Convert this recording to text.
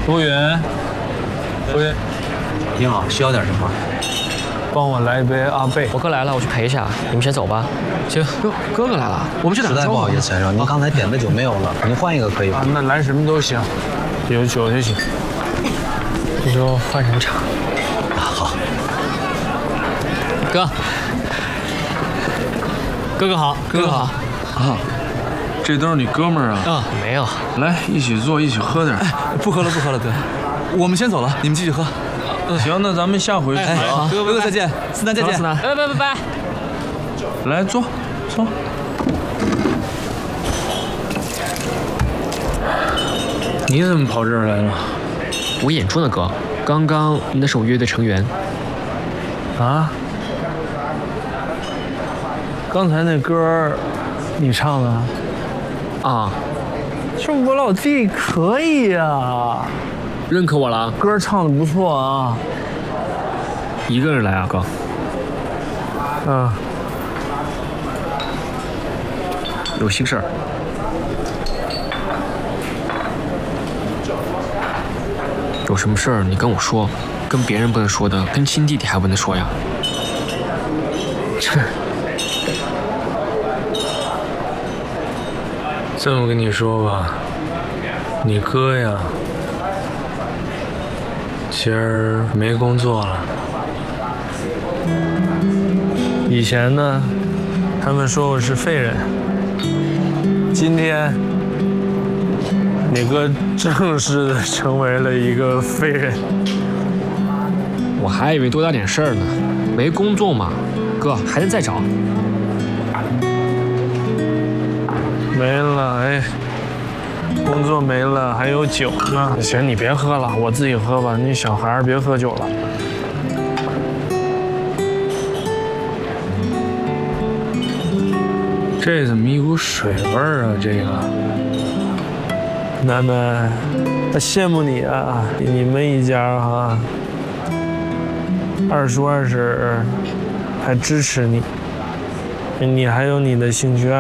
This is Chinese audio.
服务员，服务员， 你好，需要点什么？ 帮我来一杯阿贝。 我哥来了，我去陪一下，你们先走吧。 行， 哥来了，我们去打实在不好意思，先生，您刚才点的酒没有了，您换一个可以吗？ 那来什么都行，有酒就行。 你说换什么茶？ 好， 哥好，哥哥好。 啊，这都是你哥们儿啊？ 啊，没有。 来，一起坐，一起喝点。 不喝了，哥，我们先走了，你们继续喝。 行，那咱们下回。 好，哥哥再见，思南再见。 拜。 来，坐。你怎么跑这儿来了？ 我演出呢，哥。刚刚那是我乐队成员。 啊？刚才那歌你唱的？ 啊， 这我老弟可以呀， 认可我了。 歌唱的不错啊。 一个人来啊，哥。 嗯。 有心事儿。有什么事儿你跟我说，跟别人不能说的，跟亲弟弟还不能说呀？ 这么跟你说吧，你哥呀，今儿没工作了。以前呢，他们说我是废人。今天，你哥正式的成为了一个废人。 我还以为多大点事儿呢，没工作嘛，哥还能再找。 没了，哎，工作没了，还有酒呢。行，你别喝了，我自己喝吧。你小孩别喝酒了。这怎么一股水味儿啊？这个，楠楠，他羡慕你啊！你们一家哈，二叔二婶还支持你，你还有你的兴趣爱好。